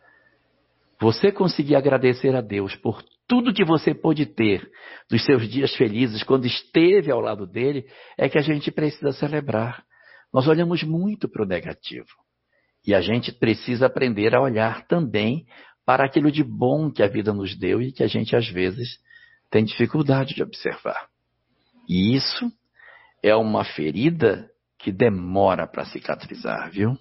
[SPEAKER 2] Você conseguir agradecer a Deus por tudo que você pôde ter dos seus dias felizes quando esteve ao lado dele, é que a gente precisa celebrar. Nós olhamos muito para o negativo. E a gente precisa aprender a olhar também para aquilo de bom que a vida nos deu e que a gente, às vezes, tem dificuldade de observar. E isso é uma ferida que demora para cicatrizar, viu?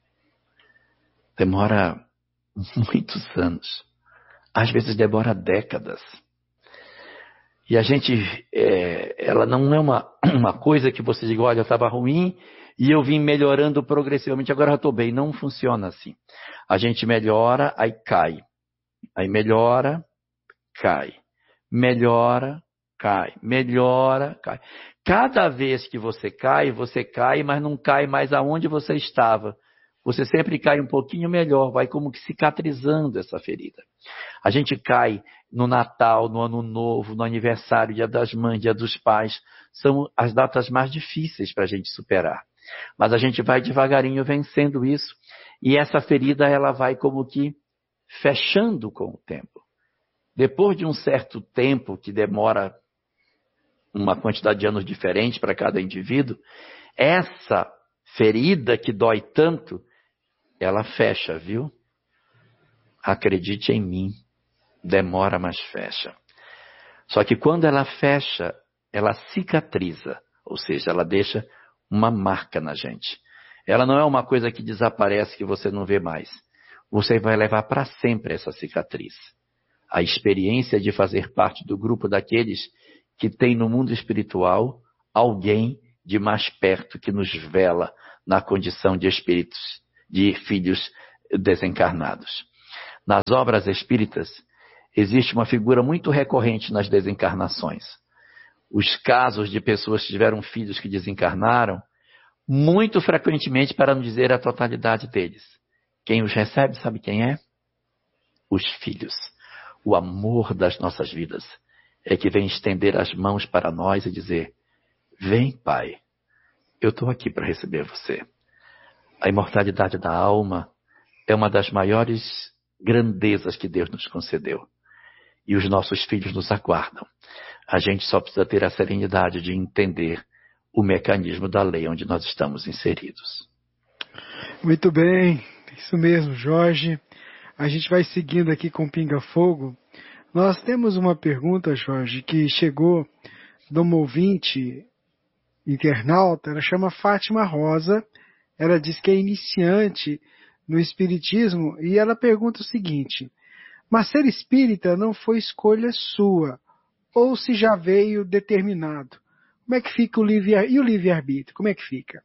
[SPEAKER 2] Demora muitos anos. Às vezes demora décadas. E a gente, ela não é uma coisa que você diga, olha, eu estava ruim e eu vim melhorando progressivamente, agora eu estou bem. Não funciona assim. A gente melhora, aí cai. Aí melhora, cai. Melhora, cai. Melhora, cai. Cada vez que você cai, mas não cai mais aonde você estava. Você sempre cai um pouquinho melhor, vai como que cicatrizando essa ferida. A gente cai no Natal, no Ano Novo, no aniversário, Dia das Mães, Dia dos Pais. São as datas mais difíceis para a gente superar. Mas a gente vai devagarinho vencendo isso. E essa ferida, ela vai como que fechando com o tempo. Depois de um certo tempo, que demora uma quantidade de anos diferente para cada indivíduo, essa ferida que dói tanto, ela fecha, viu? Acredite em mim, demora, mas fecha. Só que quando ela fecha, ela cicatriza, ou seja, ela deixa uma marca na gente. Ela não é uma coisa que desaparece, que você não vê mais. Você vai levar para sempre essa cicatriz. A experiência de fazer parte do grupo daqueles que tem no mundo espiritual alguém de mais perto que nos vela na condição de espíritos, de filhos desencarnados. Nas obras espíritas, existe uma figura muito recorrente nas desencarnações. Os casos de pessoas que tiveram filhos que desencarnaram, muito frequentemente, para não dizer a totalidade deles. Quem os recebe, sabe quem é? Os filhos. O amor das nossas vidas é que vem estender as mãos para nós e dizer: vem, Pai, eu estou aqui para receber você. A imortalidade da alma é uma das maiores grandezas que Deus nos concedeu. E os nossos filhos nos aguardam. A gente só precisa ter a serenidade de entender o mecanismo da lei onde nós estamos inseridos.
[SPEAKER 1] Muito bem, isso mesmo, Jorge. A gente vai seguindo aqui com Pinga Fogo. Nós temos uma pergunta, Jorge, que chegou de uma ouvinte internauta. Ela chama Fátima Rosa. Ela diz que é iniciante no Espiritismo e ela pergunta o seguinte: mas ser espírita não foi escolha sua, ou se já veio determinado? Como é que fica o livre-arbítrio? Como é que fica?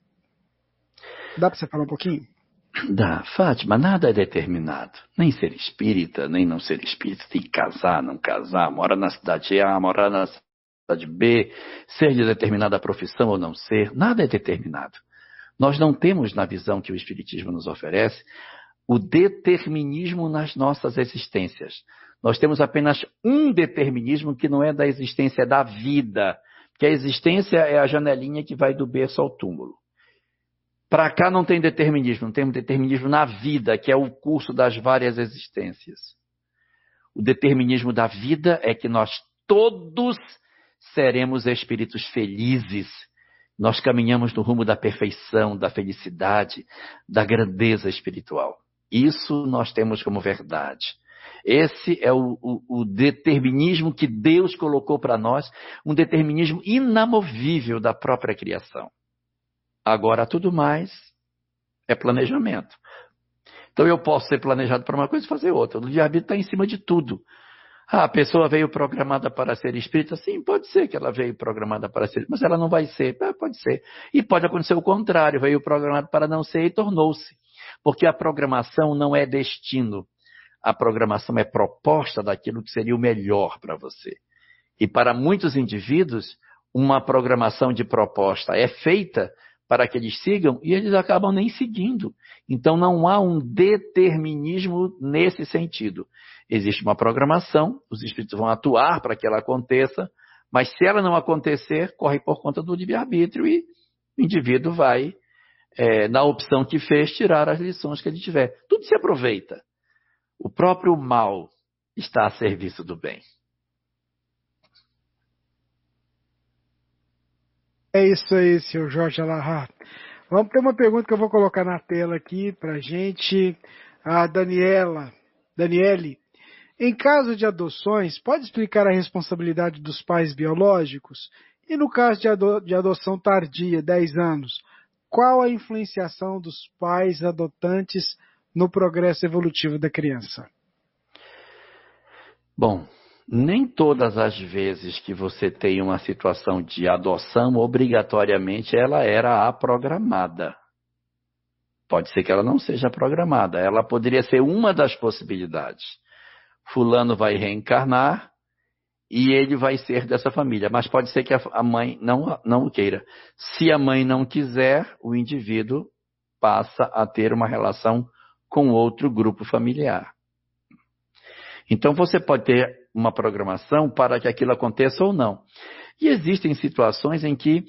[SPEAKER 1] Dá para você falar um pouquinho?
[SPEAKER 2] Dá, Fátima, nada é determinado. Nem ser espírita, nem não ser espírita. Tem que casar, não casar, morar na cidade A, morar na cidade B, ser de determinada profissão ou não ser, nada é determinado. Nós não temos, na visão que o Espiritismo nos oferece, o determinismo nas nossas existências. Nós temos apenas um determinismo que não é da existência, é da vida. Que a existência é a janelinha que vai do berço ao túmulo. Para cá não tem determinismo, não tem determinismo na vida, que é o curso das várias existências. O determinismo da vida é que nós todos seremos espíritos felizes. Nós caminhamos no rumo da perfeição, da felicidade, da grandeza espiritual. Isso nós temos como verdade. Esse é o determinismo que Deus colocou para nós, um determinismo inamovível da própria criação. Agora, tudo mais é planejamento. Então, eu posso ser planejado para uma coisa e fazer outra. O livre-arbítrio está em cima de tudo. Ah, a pessoa veio programada para ser espírita? Sim, pode ser que ela veio programada para ser, mas ela não vai ser. Pode ser. E pode acontecer o contrário, veio programada para não ser e tornou-se. Porque a programação não é destino. A programação é proposta daquilo que seria o melhor para você. E para muitos indivíduos, uma programação de proposta é feita para que eles sigam e eles acabam nem seguindo. Então não há um determinismo nesse sentido. Existe uma programação, os espíritos vão atuar para que ela aconteça, mas se ela não acontecer, corre por conta do livre-arbítrio e o indivíduo vai, na opção que fez, tirar as lições que ele tiver. Tudo se aproveita. O próprio mal está a serviço do bem.
[SPEAKER 1] É isso aí, senhor Jorge Alahá. Vamos ter uma pergunta que eu vou colocar na tela aqui para a gente. A Daniele, em caso de adoções, pode explicar a responsabilidade dos pais biológicos? E no caso de adoção tardia, 10 anos, qual a influenciação dos pais adotantes no progresso evolutivo da criança?
[SPEAKER 2] Bom, nem todas as vezes que você tem uma situação de adoção, obrigatoriamente ela era programada. Pode ser que ela não seja programada. Ela poderia ser uma das possibilidades. Fulano vai reencarnar e ele vai ser dessa família. Mas pode ser que a mãe não o queira. Se a mãe não quiser, o indivíduo passa a ter uma relação com outro grupo familiar. Então você pode ter uma programação para que aquilo aconteça ou não. E existem situações em que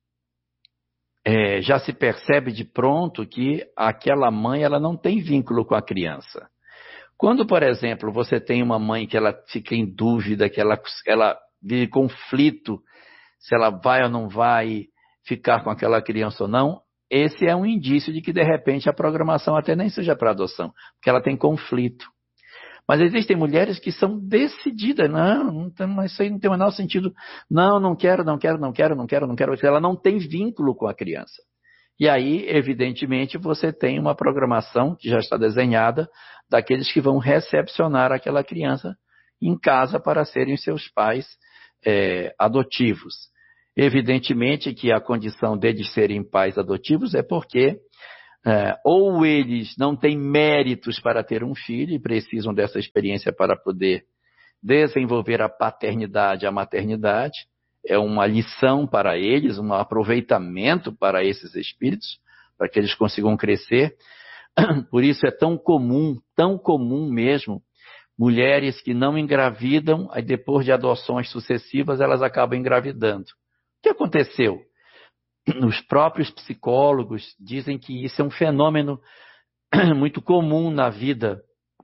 [SPEAKER 2] já se percebe de pronto que aquela mãe ela não tem vínculo com a criança. Quando, por exemplo, você tem uma mãe que ela fica em dúvida, que ela vive conflito, se ela vai ou não vai ficar com aquela criança ou não, esse é um indício de que, de repente, a programação até nem seja para adoção, porque ela tem conflito. Mas existem mulheres que são decididas, isso aí não tem o menor sentido. Não quero, não quero, não quero, não quero, não quero. Ela não tem vínculo com a criança. E aí, evidentemente, você tem uma programação que já está desenhada daqueles que vão recepcionar aquela criança em casa para serem seus pais adotivos. Evidentemente que a condição deles serem pais adotivos é porque ou eles não têm méritos para ter um filho e precisam dessa experiência para poder desenvolver a paternidade, a maternidade, é uma lição para eles, um aproveitamento para esses espíritos, para que eles consigam crescer. Por isso é tão comum mesmo, mulheres que não engravidam, aí depois de adoções sucessivas, elas acabam engravidando. O que aconteceu? Os próprios psicólogos dizem que isso é um fenômeno muito comum na vida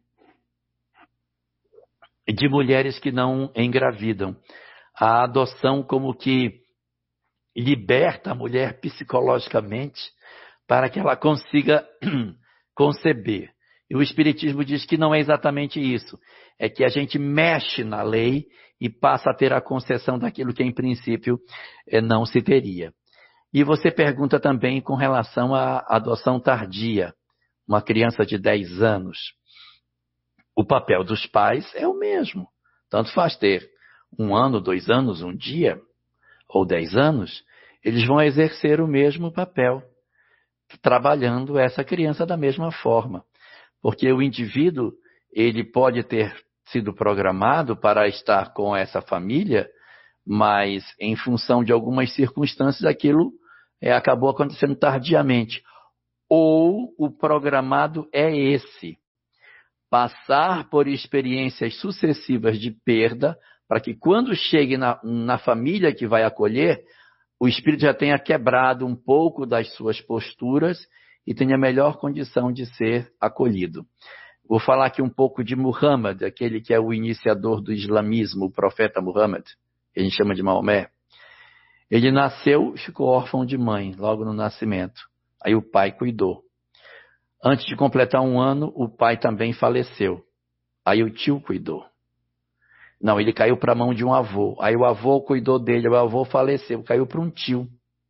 [SPEAKER 2] de mulheres que não engravidam. A adoção como que liberta a mulher psicologicamente para que ela consiga conceber. E o Espiritismo diz que não é exatamente isso. É que a gente mexe na lei e passa a ter a concessão daquilo que em princípio não se teria. E você pergunta também com relação à adoção tardia, uma criança de 10 anos. O papel dos pais é o mesmo. Tanto faz ter 1 ano, 2 anos, 1 dia, ou 10 anos, eles vão exercer o mesmo papel, trabalhando essa criança da mesma forma. Porque o indivíduo, ele pode ter sido programado para estar com essa família, mas em função de algumas circunstâncias aquilo acabou acontecendo tardiamente. Ou o programado é esse, passar por experiências sucessivas de perda, para que quando chegue na família que vai acolher, o espírito já tenha quebrado um pouco das suas posturas e tenha melhor condição de ser acolhido. Vou falar aqui um pouco de Muhammad, aquele que é o iniciador do islamismo, o profeta Muhammad, que a gente chama de Maomé. Ele nasceu e ficou órfão de mãe, logo no nascimento. Aí o pai cuidou. Antes de completar 1 ano, o pai também faleceu. Aí o tio cuidou. Não, ele caiu para a mão de um avô. Aí o avô cuidou dele, o avô faleceu, caiu para um tio.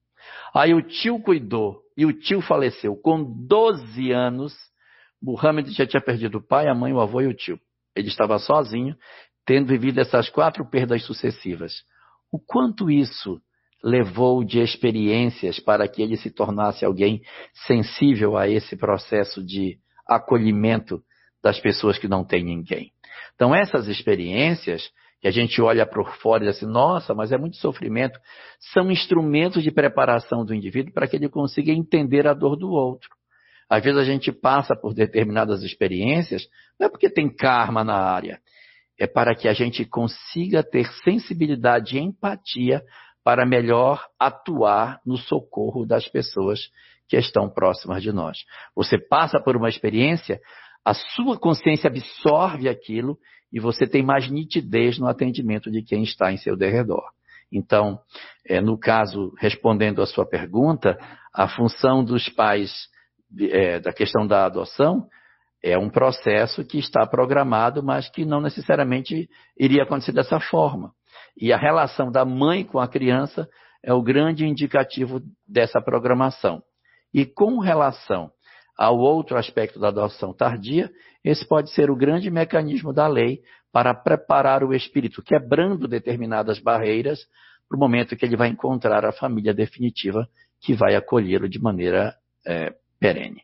[SPEAKER 2] Aí o tio cuidou e o tio faleceu. Com 12 anos, Muhammad já tinha perdido o pai, a mãe, o avô e o tio. Ele estava sozinho, tendo vivido essas 4 perdas sucessivas. O quanto isso levou de experiências para que ele se tornasse alguém sensível a esse processo de acolhimento das pessoas que não têm ninguém. Então essas experiências, que a gente olha por fora e diz assim, nossa, mas é muito sofrimento, são instrumentos de preparação do indivíduo para que ele consiga entender a dor do outro. Às vezes a gente passa por determinadas experiências, não é porque tem karma na área, é para que a gente consiga ter sensibilidade e empatia para melhor atuar no socorro das pessoas que estão próximas de nós. Você passa por uma experiência, a sua consciência absorve aquilo e você tem mais nitidez no atendimento de quem está em seu derredor. Então, no caso, respondendo à sua pergunta, a função dos pais da questão da adoção é um processo que está programado, mas que não necessariamente iria acontecer dessa forma. E a relação da mãe com a criança é o grande indicativo dessa programação. E com relação ao outro aspecto da adoção tardia, esse pode ser o grande mecanismo da lei para preparar o espírito, quebrando determinadas barreiras para o momento que ele vai encontrar a família definitiva que vai acolhê-lo de maneira perene.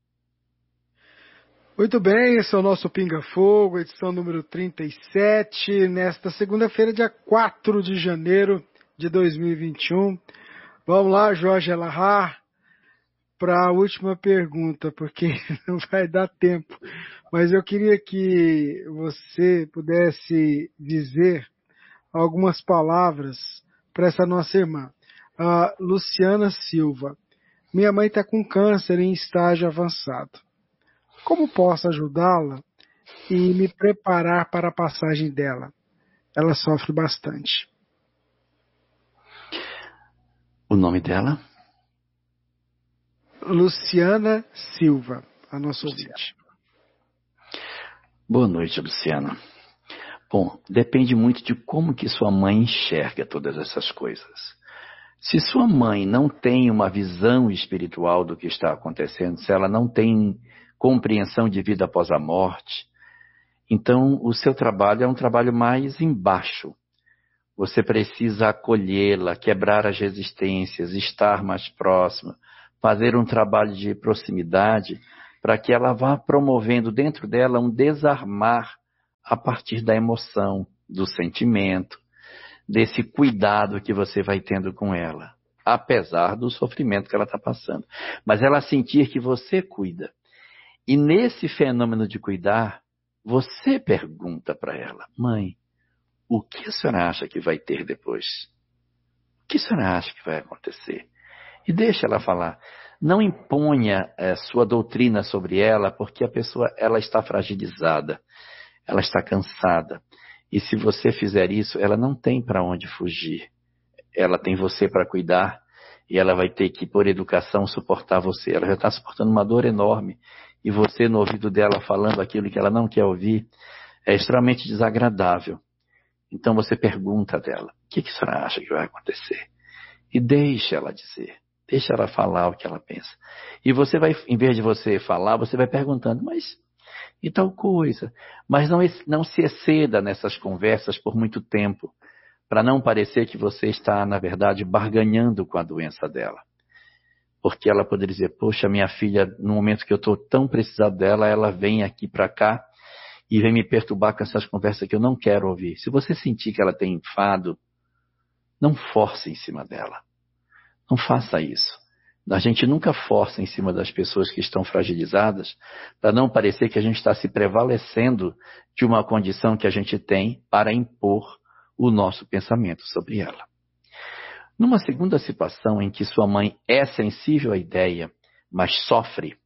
[SPEAKER 1] Muito bem, esse é o nosso Pinga Fogo, edição número 37, nesta segunda-feira, dia 4 de janeiro de 2021. Vamos lá, Jorge Elahá, para a última pergunta, porque não vai dar tempo. Mas eu queria que você pudesse dizer algumas palavras para essa nossa irmã, a Luciana Silva. Minha mãe está com câncer em estágio avançado. Como posso ajudá-la e me preparar para a passagem dela? Ela sofre bastante.
[SPEAKER 2] O nome dela?
[SPEAKER 1] Luciana Silva, a nossa ouvinte.
[SPEAKER 2] Boa noite, Luciana. Bom, depende muito de como que sua mãe enxerga todas essas coisas. Se sua mãe não tem uma visão espiritual do que está acontecendo, se ela não tem compreensão de vida após a morte, então o seu trabalho é um trabalho mais embaixo. Você precisa acolhê-la, quebrar as resistências, estar mais próxima, fazer um trabalho de proximidade para que ela vá promovendo dentro dela um desarmar a partir da emoção, do sentimento, desse cuidado que você vai tendo com ela, apesar do sofrimento que ela está passando. Mas ela sentir que você cuida. E nesse fenômeno de cuidar, você pergunta para ela: mãe, o que a senhora acha que vai ter depois? O que a senhora acha que vai acontecer? E deixa ela falar. Não imponha sua doutrina sobre ela, porque a pessoa ela está fragilizada, ela está cansada. E se você fizer isso, ela não tem para onde fugir. Ela tem você para cuidar e ela vai ter que, por educação, suportar você. Ela já está suportando uma dor enorme. E você, no ouvido dela, falando aquilo que ela não quer ouvir, é extremamente desagradável. Então você pergunta dela: o que a senhora acha que vai acontecer? E deixa ela dizer. Deixa ela falar o que ela pensa. E você vai, em vez de você falar, você vai perguntando: mas e tal coisa? Mas não se exceda nessas conversas por muito tempo, para não parecer que você está, na verdade, barganhando com a doença dela. Porque ela poderia dizer: poxa, minha filha, no momento que eu estou tão precisado dela, ela vem aqui para cá e vem me perturbar com essas conversas que eu não quero ouvir. Se você sentir que ela tem enfado, não force em cima dela. Não faça isso. A gente nunca força em cima das pessoas que estão fragilizadas, para não parecer que a gente está se prevalecendo de uma condição que a gente tem para impor o nosso pensamento sobre ela. Numa segunda situação em que sua mãe é sensível à ideia, mas sofre,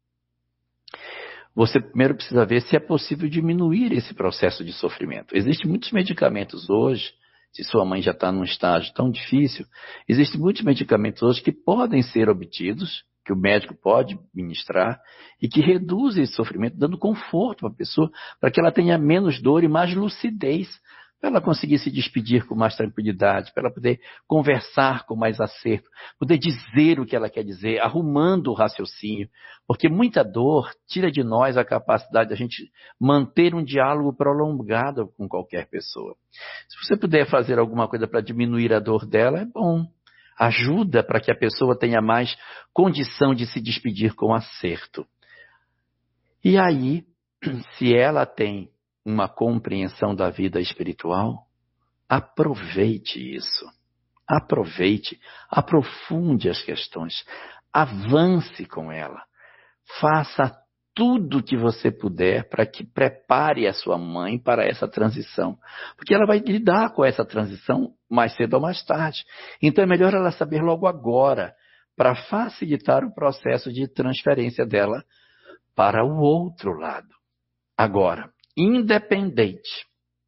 [SPEAKER 2] você primeiro precisa ver se é possível diminuir esse processo de sofrimento. Existem muitos medicamentos hoje, se sua mãe já está num estágio tão difícil, existem muitos medicamentos hoje que podem ser obtidos, que o médico pode ministrar, e que reduzem esse sofrimento, dando conforto para a pessoa, para que ela tenha menos dor e mais lucidez, para ela conseguir se despedir com mais tranquilidade, para ela poder conversar com mais acerto, poder dizer o que ela quer dizer, arrumando o raciocínio, porque muita dor tira de nós a capacidade de a gente manter um diálogo prolongado com qualquer pessoa. Se você puder fazer alguma coisa para diminuir a dor dela, é bom. Ajuda para que a pessoa tenha mais condição de se despedir com acerto. E aí, se ela tem uma compreensão da vida espiritual, aproveite isso. Aproveite, aprofunde as questões, avance com ela. Faça tudo o que você puder para que prepare a sua mãe para essa transição. Porque ela vai lidar com essa transição mais cedo ou mais tarde. Então é melhor ela saber logo agora, para facilitar o processo de transferência dela para o outro lado. Agora, independente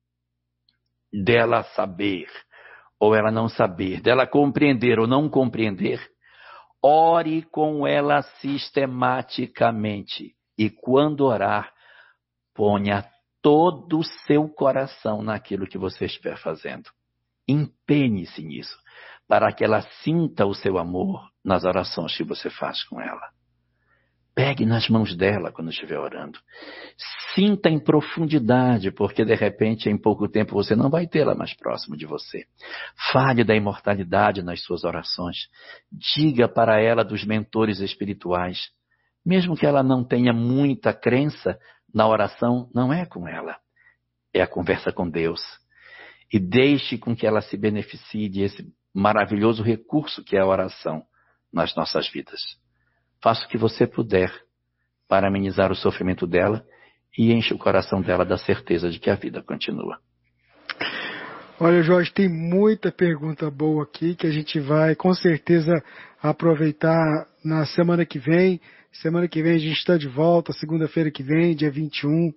[SPEAKER 2] dela saber ou ela não saber, dela compreender ou não compreender, ore com ela sistematicamente. E quando orar, ponha todo o seu coração naquilo que você estiver fazendo. Empenhe-se nisso, para que ela sinta o seu amor nas orações que você faz com ela. Pegue nas mãos dela quando estiver orando. Sinta em profundidade, porque de repente em pouco tempo você não vai tê-la mais próximo de você. Fale da imortalidade nas suas orações. Diga para ela dos mentores espirituais. Mesmo que ela não tenha muita crença na oração, não é com ela. É a conversa com Deus. E deixe com que ela se beneficie desse maravilhoso recurso que é a oração nas nossas vidas. Faça o que você puder para amenizar o sofrimento dela e enche o coração dela da certeza de que a vida continua.
[SPEAKER 1] Olha, Jorge, tem muita pergunta boa aqui que a gente vai com certeza aproveitar na semana que vem. Semana que vem a gente está de volta, segunda-feira que vem, dia 21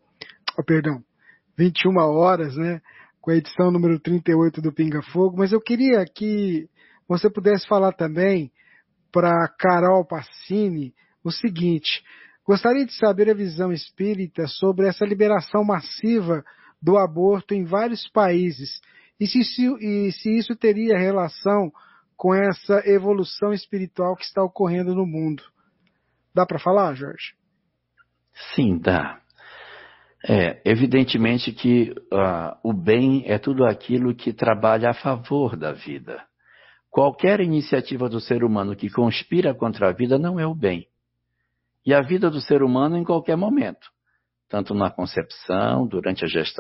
[SPEAKER 1] horas, né? Com a edição número 38 do Pinga Fogo. Mas eu queria que você pudesse falar também para Carol Passini o seguinte: Gostaria de saber a visão espírita sobre essa liberação massiva do aborto em vários países e se isso teria relação com essa evolução espiritual que está ocorrendo no mundo. Dá para falar, Jorge?
[SPEAKER 2] Sim, dá. Evidentemente que o bem é tudo aquilo que trabalha a favor da vida. Qualquer iniciativa do ser humano que conspira contra a vida não é o bem. E a vida do ser humano em qualquer momento, tanto na concepção, durante a gestação,